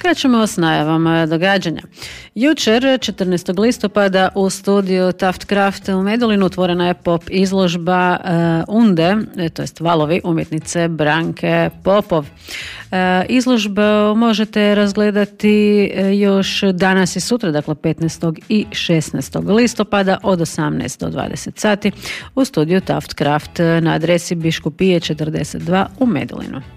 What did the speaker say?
Krećemo s najavama događanja. Jučer, 14. listopada, u studiju Taft Craft u Medulinu otvorena je pop izložba Unde, to jest Valovi, umjetnice Branke Popov. Izložbu možete razgledati još danas i sutra, dakle 15. i 16. listopada od 18 do 20 sati u studiju Taft Craft na adresi Biškupije 42 u Medulinu.